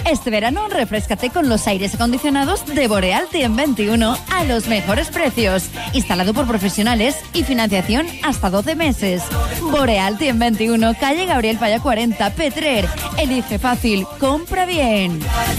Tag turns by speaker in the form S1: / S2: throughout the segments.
S1: Este verano refréscate con los aires acondicionados de Boreal TM21 a los mejores precios. Instalado por profesionales y financiación hasta 12 meses. Boreal TM21, calle Gabriel Paya 40, Petrer. Elige fácil, compra bien.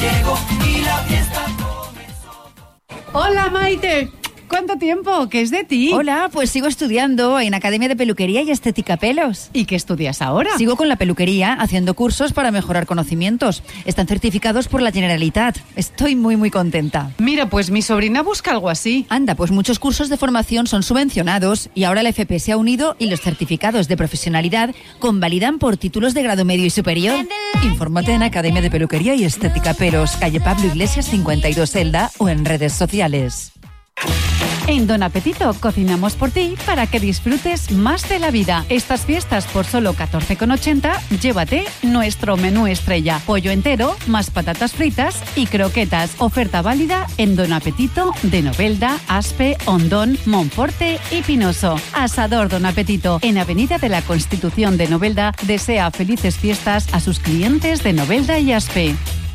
S2: Hola, Maite. ¿Cuánto tiempo? ¿Qué es de ti?
S1: Hola, pues sigo estudiando en Academia de Peluquería y Estética Pelos.
S2: ¿Y qué estudias ahora?
S1: Sigo con la peluquería, haciendo cursos para mejorar conocimientos. Están certificados por la Generalitat. Estoy muy contenta.
S2: Mira, pues mi sobrina busca algo así.
S1: Anda, pues muchos cursos de formación son subvencionados y ahora la FP se ha unido y los certificados de profesionalidad convalidan por títulos de grado medio y superior. Infórmate en Academia de Peluquería y Estética Pelos, calle Pablo Iglesias 52 Elda o en redes sociales.
S2: En Don Apetito cocinamos por ti para que disfrutes más de la vida. Estas fiestas por solo 14,80, llévate nuestro menú estrella. Pollo entero, más patatas fritas y croquetas. Oferta válida en Don Apetito de Novelda, Aspe, Ondón, Monforte y Pinoso. Asador Don Apetito, en Avenida de la Constitución de Novelda, desea felices fiestas a sus clientes de Novelda y Aspe.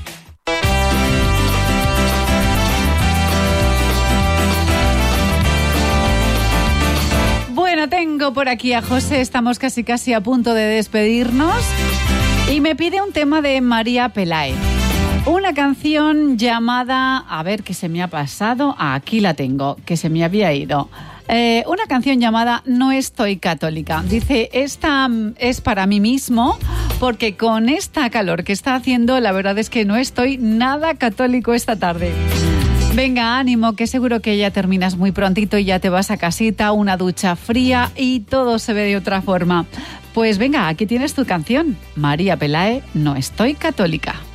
S2: Bueno, tengo por aquí a José, estamos casi a punto de despedirnos y me pide un tema de María Pelae. Una canción llamada, a ver qué se me ha pasado, aquí la tengo, que se me había ido. Una canción llamada No estoy católica. Dice, esta es para mí mismo, porque con esta calor que está haciendo, la verdad es que no estoy nada católico esta tarde. Venga, ánimo, que seguro que ya terminas muy prontito y ya te vas a casita, una ducha fría y todo se ve de otra forma. Pues venga, aquí tienes tu canción. María Pelae, No estoy católica.